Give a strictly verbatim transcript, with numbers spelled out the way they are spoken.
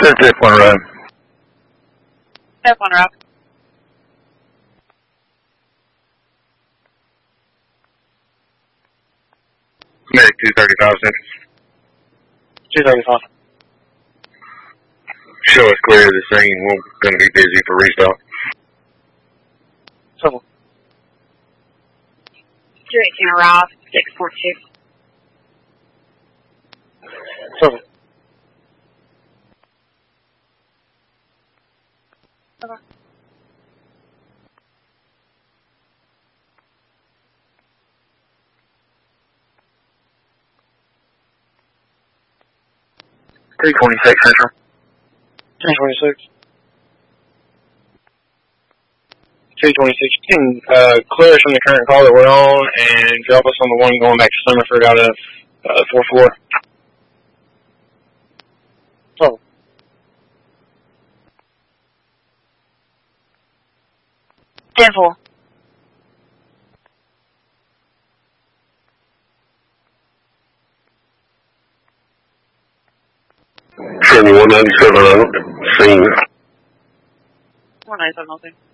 Check F one road. F one route. Medic two thirty-five seconds. two thirty-five. Show us clear of the scene. We're going to be busy for restock. Seven. two eighteen arrive, six four two. Seven. Okay. three twenty-six Central. three twenty-six. three twenty-six. You can uh, clear us from the current call that we're on and drop us on the one going back to Summerford out of uh, fourth floor. Oh. Devil. seventy-one ninety-seven scene. one nine seven, nothing.